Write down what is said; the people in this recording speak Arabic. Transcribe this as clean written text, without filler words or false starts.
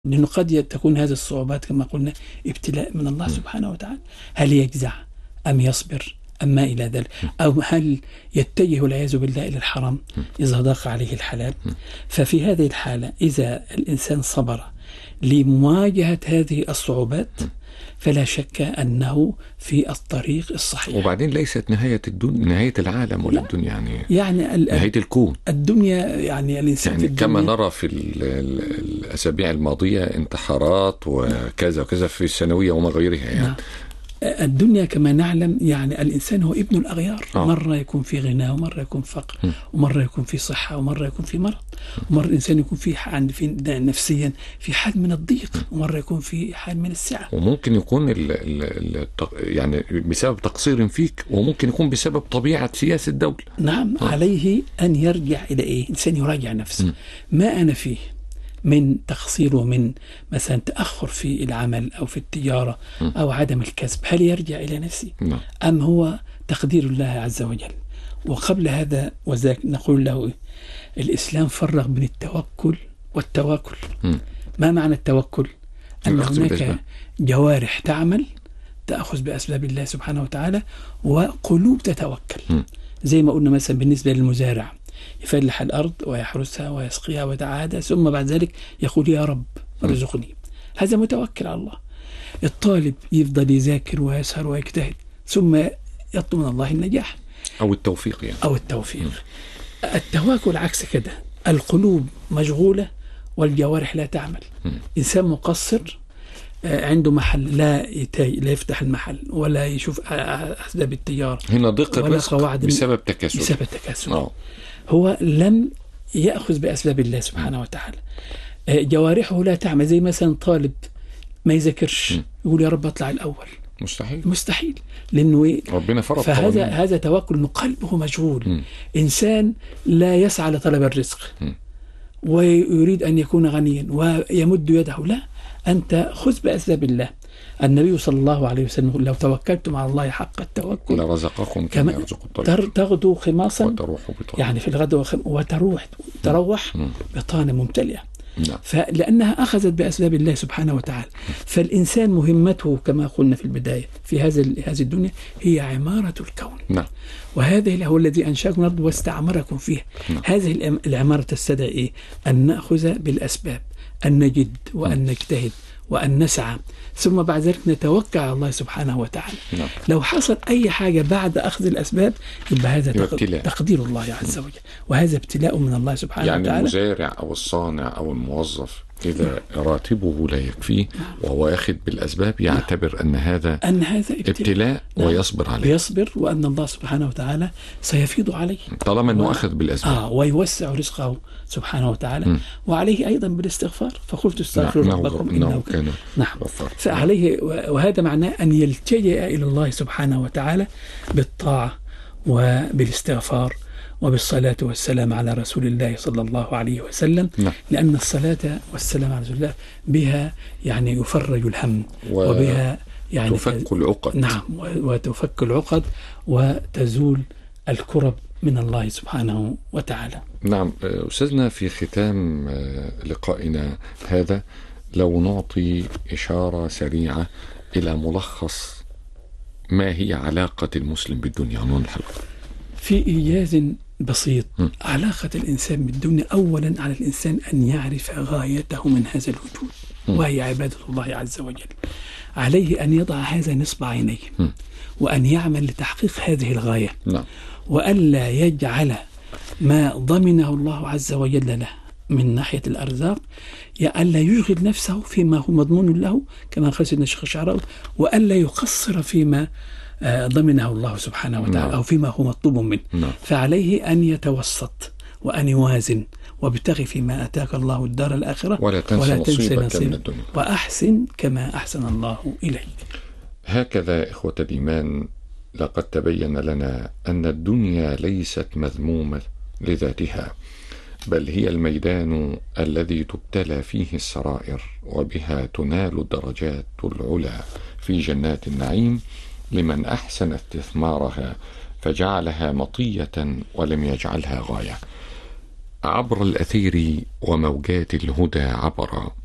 لأنه قد تكون هذه الصعوبات كما قلنا ابتلاء من الله سبحانه وتعالى. هل يجزع أم يصبر أم ما إلى ذلك، أو هل يتجه والعياذ بالله إلى الحرام إذا ضاق عليه الحلال. ففي هذه الحالة إذا الإنسان صبر لمواجهة هذه الصعوبات فلا شك أنه في الطريق الصحيح. وبعدين ليست نهاية نهاية العالم ولا الدنيا، يعني نهاية الكون. الدنيا يعني الإنسان يعني كما نرى في الأسابيع الماضية انتحارات وكذا وكذا في الثانوية وما غيرها يعني. نعم. الدنيا كما نعلم يعني الإنسان هو ابن الأغيار. مرة يكون في غنى ومرة يكون فقر، ومرة يكون في صحة ومرة يكون في مرض، ومرة الإنسان يكون في نفسيا في حال من الضيق، ومرة يكون في حال من السعة. وممكن يكون يعني بسبب تقصير فيك، وممكن يكون بسبب طبيعة سياسة الدولة. نعم. عليه أن يرجع إلى إيه؟ الإنسان يراجع نفسه. ما أنا فيه من تقصير ومن مثلا تأخر في العمل أو في التجارة أو عدم الكسب، هل يرجع إلى نفسي أم هو تقدير الله عز وجل؟ وقبل هذا وذاك نقول له الإسلام فرق بين التوكل والتواكل. ما معنى التوكل؟ أن هناك جوارح تعمل تأخذ بأسباب الله سبحانه وتعالى، وقلوب تتوكل. زي ما قلنا مثلا بالنسبة للمزارع، يفلح الأرض ويحرسها ويسقيها ويتعاهدها، ثم بعد ذلك يقول يا رب ارزقني. هذا متوكل على الله. الطالب يفضل يذاكر ويسهر ويجتهد، ثم يطلب من الله النجاح أو التوفيق يعني. أو التوفيق. التواكل عكس كده، القلوب مشغولة والجوارح لا تعمل. إنسان مقصر عنده محل لا يفتح المحل ولا يشوف أسباب التجارة، هنا ضيق الرزق بسبب تكاسل. هو لم يأخذ بأسباب الله سبحانه وتعالى. جوارحه لا تعمل. زي مثلا طالب ما يذاكرش يقول يا رب اطلع الأول، مستحيل لأنه ربنا فرض. هذا توكل إنه قلبه مشغول. إنسان لا يسعى لطلب الرزق ويريد أن يكون غنيا ويمد يده، لا، أنت خذ بأسباب الله. النبي صلى الله عليه وسلم لو توكلتم على الله حق التوكل لرزقكم كما يرزق الطير تغدو خماصا وتروح بطانة، يعني في الغدو وتروح بطانة ممتلئة. فلأنها أخذت بأسباب الله سبحانه وتعالى. فالإنسان مهمته كما قلنا في البداية في هذه الدنيا هي عمارة الكون. وهذا هو الذي أنشأكم الأرض واستعمركم فيها. هذه العمارة تستدعي إيه؟ أن نأخذ بالأسباب، أن نجد وأن نجتهد وأن نسعى، ثم بعد ذلك نتوكل على الله سبحانه وتعالى. لو حصل أي حاجة بعد أخذ الأسباب يبقى هذا تقدير الله عز وجل، وهذا ابتلاء من الله سبحانه وتعالى. يعني المزارع أو الصانع أو الموظف إذا راتبه لا يكفيه وهو يأخذ بالأسباب يعتبر أن هذا ابتلاء ويصبر عليه، ويصبر، وأن الله سبحانه وتعالى سيفيض عليه طالما أنه أخذ بالأسباب ويوسع رزقه سبحانه وتعالى. وعليه أيضا بالاستغفار، فقلت استغفروا ربكم إنه كان غفارا. فعليه، وهذا معناه أن يلتجئ إلى الله سبحانه وتعالى بالطاعة وبالاستغفار وبالصلاة والسلام على رسول الله صلى الله عليه وسلم. لأن الصلاة والسلام على رسول الله بها يعني يفرج الهم وبها يعني تفك العقد. نعم، وتفك العقد وتزول الكرب من الله سبحانه وتعالى. نعم. أستاذنا، في ختام لقائنا هذا لو نعطي إشارة سريعة إلى ملخص ما هي علاقة المسلم بالدنيا عنوان الحلقة في إيجاز بسيط. علاقة الإنسان بالدنيا، أولا على الإنسان أن يعرف غايته من هذا الوجود، وهي عبادة الله عز وجل. عليه أن يضع هذا نصب عينيه وأن يعمل لتحقيق هذه الغاية، وألا يجعل ما ضمنه الله عز وجل له من ناحية الأرزاق ألا يشغل نفسه فيما هو مضمون له كما قال سيدنا الشيخ الشعراوي، وألا يقصر فيما ضمنه الله سبحانه وتعالى أو فيما هو مطلوب منه. فعليه أن يتوسط وأن يوازن وابتغي فيما أتاك الله الدار الآخرة ولا تنسى نصيبك من الدنيا وأحسن كما أحسن الله إليك. هكذا إخوة الإيمان، لقد تبين لنا أن الدنيا ليست مذمومة لذاتها، بل هي الميدان الذي تبتلى فيه السرائر، وبها تنال الدرجات العلى في جنات النعيم لمن أحسن استثمارها فجعلها مطية ولم يجعلها غاية. عبر الأثير وموجات الهدى عبر